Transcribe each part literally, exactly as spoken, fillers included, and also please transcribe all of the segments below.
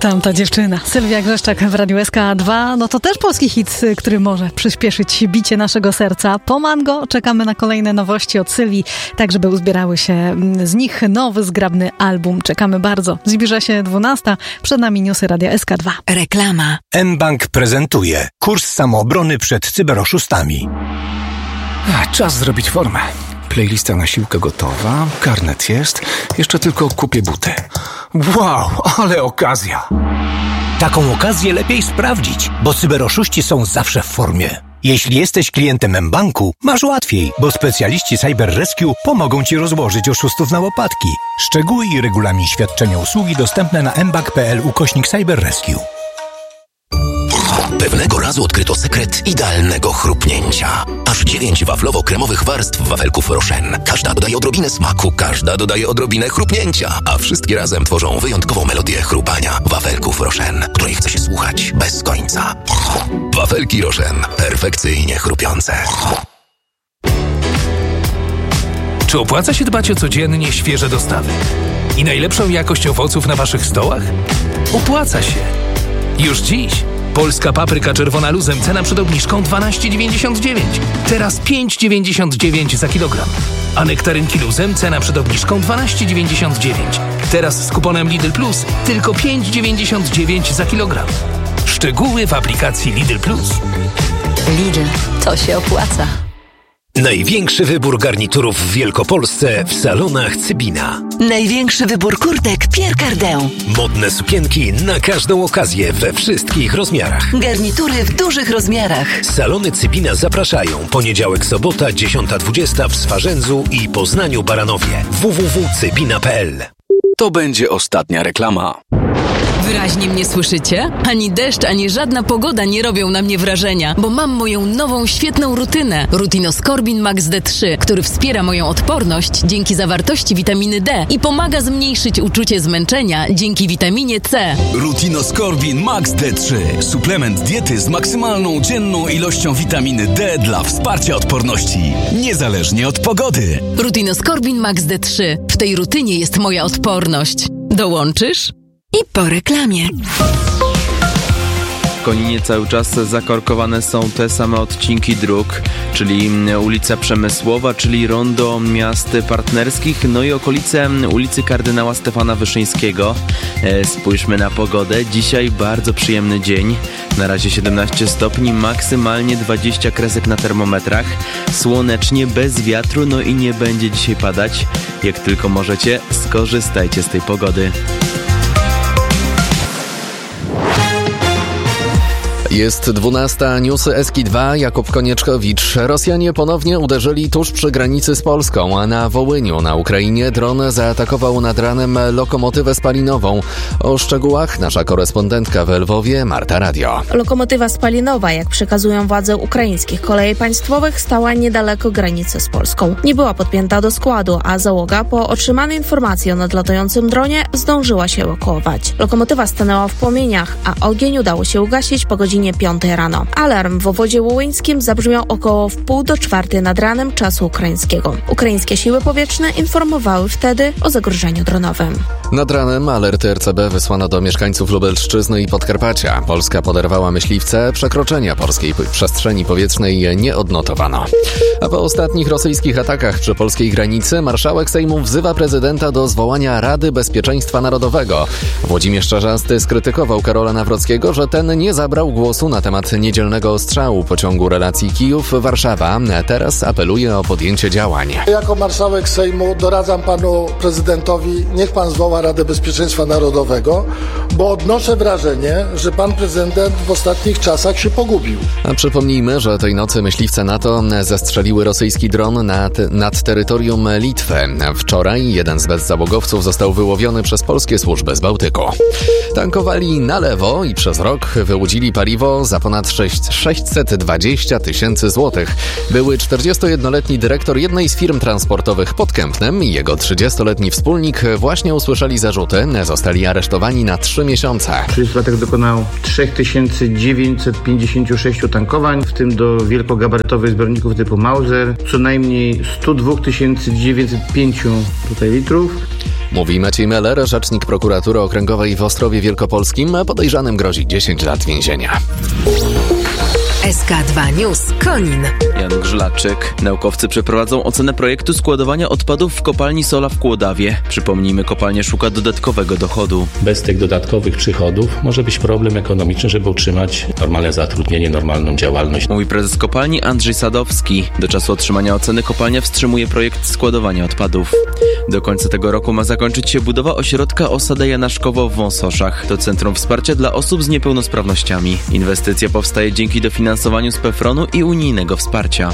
Tamta dziewczyna, Sylwia Grzeszczak w Radiu S K dwa, no to też polski hit, który może przyspieszyć bicie naszego serca. Po Mango czekamy na kolejne nowości od Sylwii, tak żeby uzbierały się z nich nowy, zgrabny album. Czekamy bardzo. Zbliża się dwunasta, przed nami newsy Radia S K dwa. Reklama. mBank prezentuje kurs samoobrony przed cyberoszustami. A, czas zrobić formę. Playlista na siłkę gotowa, karnet jest, jeszcze tylko kupię buty. Wow, ale okazja! Taką okazję lepiej sprawdzić, bo cyberoszuści są zawsze w formie. Jeśli jesteś klientem mBanku, masz łatwiej, bo specjaliści Cyber Rescue pomogą Ci rozłożyć oszustów na łopatki. Szczegóły i regulamin świadczenia usługi dostępne na mbank.pl ukośnik Cyber Rescue. Pewnego razu odkryto sekret idealnego chrupnięcia. Aż dziewięć waflowo-kremowych warstw wafelków Rochen. Każda dodaje odrobinę smaku, każda dodaje odrobinę chrupnięcia, a wszystkie razem tworzą wyjątkową melodię chrupania wafelków Rochen, której chce się słuchać bez końca. Wafelki Rochen. Perfekcyjnie chrupiące. Czy opłaca się dbać o codziennie świeże dostawy i najlepszą jakość owoców na Waszych stołach? Opłaca się. Już dziś polska papryka czerwona luzem, cena przed obniżką dwanaście dziewięćdziesiąt dziewięć. Teraz pięć dziewięćdziesiąt dziewięć za kilogram. A nektarynki luzem, cena przed obniżką dwanaście dziewięćdziesiąt dziewięć. Teraz z kuponem Lidl Plus tylko pięć dziewięćdziesiąt dziewięć za kilogram. Szczegóły w aplikacji Lidl Plus. Lidl, to się opłaca. Największy wybór garniturów w Wielkopolsce w salonach Cybina. Największy wybór kurtek Pierre Cardin. Modne sukienki na każdą okazję we wszystkich rozmiarach. Garnitury w dużych rozmiarach. Salony Cybina zapraszają. Poniedziałek, sobota, dziesiąta dwudziesta w Swarzędzu i Poznaniu Baranowie. w w w kropka cybina kropka p l. To będzie ostatnia reklama. Wyraźnie mnie słyszycie? Ani deszcz, ani żadna pogoda nie robią na mnie wrażenia, bo mam moją nową, świetną rutynę. Rutinoskorbin Max D trzy, który wspiera moją odporność dzięki zawartości witaminy D i pomaga zmniejszyć uczucie zmęczenia dzięki witaminie C. Rutinoskorbin Max D trzy. Suplement diety z maksymalną dzienną ilością witaminy D dla wsparcia odporności, niezależnie od pogody. Rutinoskorbin Max D trzy. W tej rutynie jest moja odporność. Dołączysz? I po reklamie. W Koninie cały czas zakorkowane są te same odcinki dróg, czyli ulica Przemysłowa, czyli rondo miast partnerskich, no i okolice ulicy Kardynała Stefana Wyszyńskiego. E, spójrzmy na pogodę. Dzisiaj bardzo przyjemny dzień. Na razie siedemnaście stopni, maksymalnie dwadzieścia kresek na termometrach. Słonecznie, bez wiatru, no i nie będzie dzisiaj padać. Jak tylko możecie, skorzystajcie z tej pogody. Jest dwunasta, newsy S K dwa, Jakub Konieczkowicz. Rosjanie ponownie uderzyli tuż przy granicy z Polską, a na Wołyniu, na Ukrainie, dron zaatakował nad ranem lokomotywę spalinową. O szczegółach nasza korespondentka w Lwowie, Marta Radio. Lokomotywa spalinowa, jak przekazują władze ukraińskich kolei państwowych, stała niedaleko granicy z Polską. Nie była podpięta do składu, a załoga po otrzymanej informacji o nadlatującym dronie zdążyła się ewakuować. Lokomotywa stanęła w płomieniach, a ogień udało się ugasić po godzinie piątej rano. Alarm w obwodzie wołyńskim zabrzmiał około w pół do czwartej nad ranem czasu ukraińskiego. Ukraińskie siły powietrzne informowały wtedy o zagrożeniu dronowym. Nad ranem alerty R C B wysłano do mieszkańców Lubelszczyzny i Podkarpacia. Polska poderwała myśliwce, przekroczenia polskiej przestrzeni powietrznej nie odnotowano. A po ostatnich rosyjskich atakach przy polskiej granicy marszałek Sejmu wzywa prezydenta do zwołania Rady Bezpieczeństwa Narodowego. Włodzimierz Czarzasty skrytykował Karola Nawrockiego, że ten nie zabrał głosu na temat niedzielnego ostrzału pociągu relacji Kijów-Warszawa. Teraz apeluje o podjęcie działań. Jako marszałek Sejmu doradzam panu prezydentowi, niech pan zwoła Radę Bezpieczeństwa Narodowego, bo odnoszę wrażenie, że pan prezydent w ostatnich czasach się pogubił. A przypomnijmy, że tej nocy myśliwce NATO zestrzeliły rosyjski dron nad, nad terytorium Litwy. Wczoraj jeden z bezzałogowców został wyłowiony przez polskie służby z Bałtyku. Tankowali na lewo i przez rok wyłudzili paliwo za ponad sześćset dwadzieścia tysięcy złotych. Były czterdziestojednoletni dyrektor jednej z firm transportowych pod Kępnem i jego trzydziestoletni wspólnik właśnie usłyszeli zarzuty. Zostali aresztowani na trzy miesiące. trzydziestolatek dokonał trzy tysiące dziewięćset pięćdziesiąt sześć tankowań, w tym do wielkogabarytowych zbiorników typu Mauser, co najmniej sto dwa tysiące dziewięćset pięć tutaj litrów. Mówi Maciej Meller, rzecznik prokuratury okręgowej w Ostrowie Wielkopolskim. Podejrzanym grozi dziesięć lat więzienia. S K dwa News Konin. Jan Grzylaczyk. Naukowcy przeprowadzą ocenę projektu składowania odpadów w kopalni Sola w Kłodawie. Przypomnijmy, kopalnia szuka dodatkowego dochodu. Bez tych dodatkowych przychodów może być problem ekonomiczny, żeby utrzymać normalne zatrudnienie, normalną działalność. Mówi prezes kopalni Andrzej Sadowski. Do czasu otrzymania oceny kopalnia wstrzymuje projekt składowania odpadów. Do końca tego roku ma zakończyć się budowa ośrodka Osada Janaszkowo w Wąsoszach. To centrum wsparcia dla osób z niepełnosprawnościami. Inwestycja powstaje dzięki dofinansowaniu z PEFRON-u i unijnego wsparcia.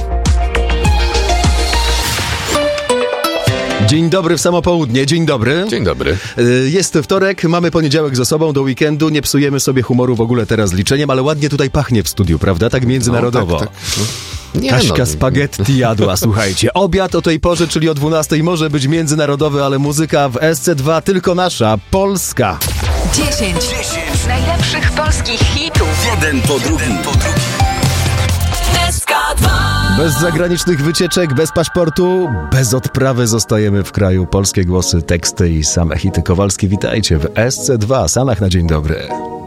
Dzień dobry w samo południe, dzień dobry. Dzień dobry. Jest wtorek, mamy poniedziałek za sobą, do weekendu, nie psujemy sobie humoru w ogóle teraz liczeniem, ale ładnie tutaj pachnie w studiu, prawda? Tak międzynarodowo. No, tak, tak. Nie, Kaśka no. spaghetti jadła, słuchajcie. Obiad o tej porze, czyli o dwunastej, może być międzynarodowy, ale muzyka w S C dwa tylko nasza, polska. dziesięć najlepszych polskich hitów. Jeden po drugim. Po drugim. S K dwa. Bez zagranicznych wycieczek, bez paszportu, bez odprawy zostajemy w kraju. Polskie głosy, teksty i same hity. Kowalski, witajcie w S C dwa. Sanach na dzień dobry.